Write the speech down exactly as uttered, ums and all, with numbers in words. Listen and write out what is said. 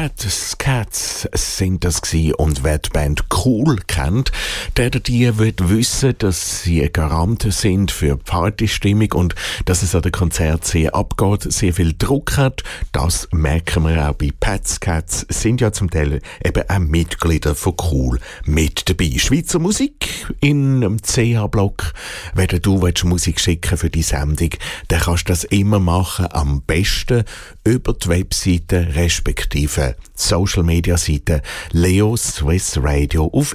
Pats Cats sind das gsi, und wer die Band Cool kennt, der oder die wird wissen, dass sie ein Garant sind für Partystimmung und dass es an den Konzerten sehr abgeht, sehr viel Druck hat. Das merken wir auch bei Pats Cats, sind ja zum Teil eben auch Mitglieder von Cool mit dabei. Schweizer Musik in einem C H-Block. Wenn du willst, Musik schicken für die Sendung, dann kannst du das immer machen, am besten über die Webseite respektive Social Media Seite Leo Swiss Radio auf